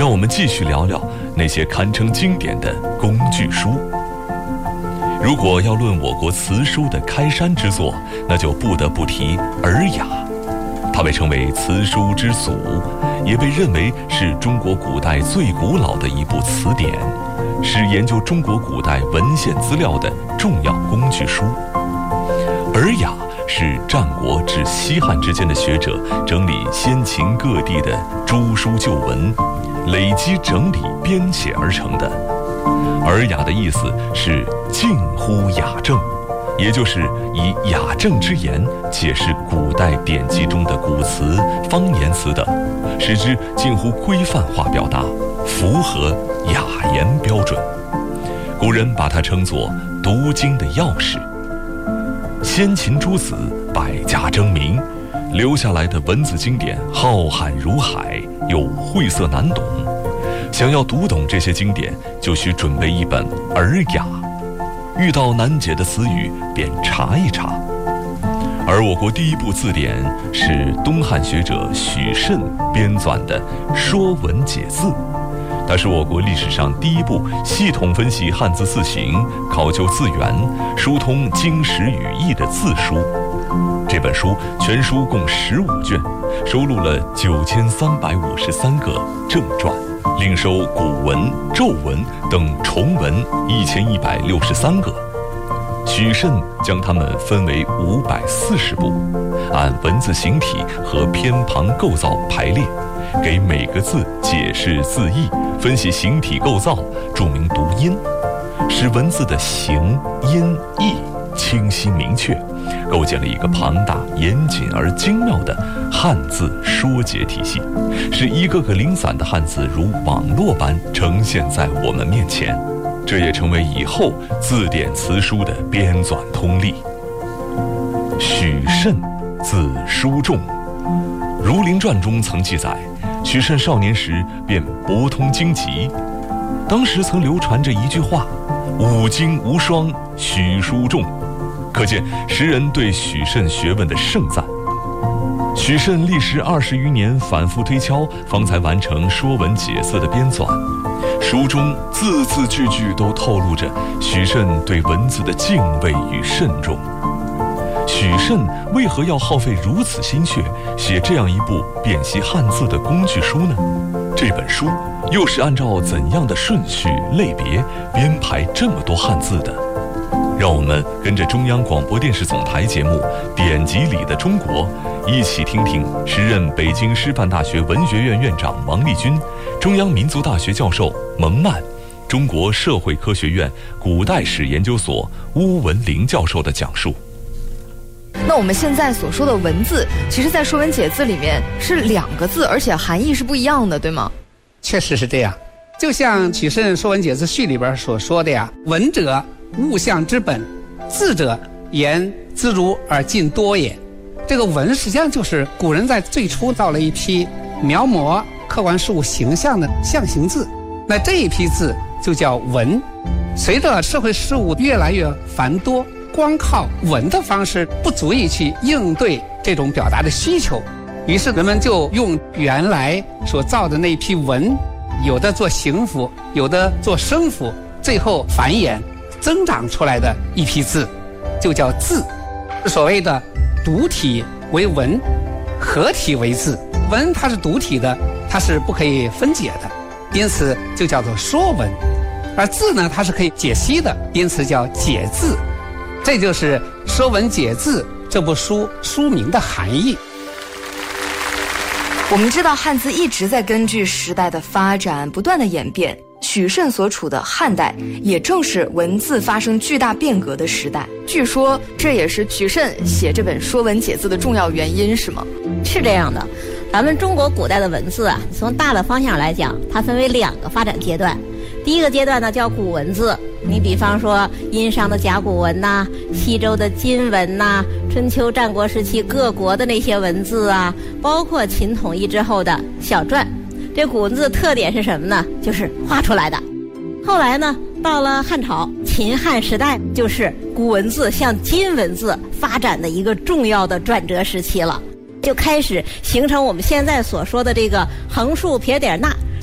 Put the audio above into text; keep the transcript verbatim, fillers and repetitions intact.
让我们继续聊聊那些堪称经典的工具书。如果要论我国词书的开山之作，那就不得不提《尔雅》。它被称为词书之祖，也被认为是中国古代最古老的一部词典，是研究中国古代文献资料的重要工具书。《尔雅》是战国至西汉之间的学者整理先秦各地的诸书旧文，累积整理编写而成的。尔雅的意思是近乎雅正，也就是以雅正之言解释古代典籍中的古词、方言词等，使之近乎规范化表达，符合雅言标准。古人把它称作读经的钥匙。先秦诸子百家争鸣，留下来的文字经典浩瀚如海，又晦涩难懂。想要读懂这些经典，就需准备一本《尔雅》，遇到难解的词语便查一查。而我国第一部字典是东汉学者许慎编纂的《说文解字》，它是我国历史上第一部系统分析汉字字形、考究字源、疏通经史语义的字书。这本书全书共十五卷，收录了九千三百五十三个正传，另收古文、咒文等重文一千一百六十三个。许慎将它们分为五百四十部，按文字形体和偏旁构造排列，给每个字解释字义，分析形体构造，注明读音，使文字的形、音、义清晰明确，构建了一个庞大、严谨而精妙的汉字说解体系，使一个个零散的汉字如网络般呈现在我们面前。这也成为以后字典词书的编纂通例。许慎字书仲，《儒林传》中曾记载，许慎少年时便博通经籍，当时曾流传着一句话：“五经无双，许书仲”，可见时人对许慎学问的盛赞。许慎历时二十余年反复推敲，方才完成《说文解字》的编纂。书中字字句句都透露着许慎对文字的敬畏与慎重。许慎为何要耗费如此心血写这样一部辨析汉字的工具书呢？这本书又是按照怎样的顺序类别编排这么多汉字的？让我们跟着中央广播电视总台节目《典籍里的中国》，一起听听时任北京师范大学文学院院长王立军、中央民族大学教授蒙曼、中国社会科学院古代史研究所邬文龄教授的讲述。 那我们现在所说的文字，其实在《说文解字》里面是两个字，而且含义是不一样的，对吗？ 确实是这样。就像许慎《说文解字序》里边所说的呀，文者物象之本，字者言自如而尽多也。这个文实际上就是古人在最初造了一批描摹客观事物形象的象形字，那这一批字就叫文。随着社会事物越来越繁多，光靠文的方式不足以去应对这种表达的需求，于是人们就用原来所造的那一批文，有的做形符，有的做声符，最后繁衍增长出来的一批字，就叫字。所谓的独体为文，合体为字。文它是独体的，它是不可以分解的，因此就叫做说文。而字呢，它是可以解析的，因此叫解字。这就是《说文解字》这部书书名的含义。 我们知道汉字一直在根据时代的发展不断的演变，许慎所处的汉代也正是文字发生巨大变革的时代。据说这也是许慎写这本《说文解字》的重要原因，是吗？ 是这样的，咱们中国古代的文字啊，从大的方向来讲，它分为两个发展阶段。第一个阶段呢叫古文字，你比方说殷商的甲骨文呐、西周的金文呐、春秋战国时期各国的那些文字啊，包括秦统一之后的小篆。这古文字特点是什么呢？就是画出来的。后来呢，到了汉朝，秦汉时代，就是古文字向金文字发展的一个重要的转折时期了，就开始形成我们现在所说的这个横竖撇点捺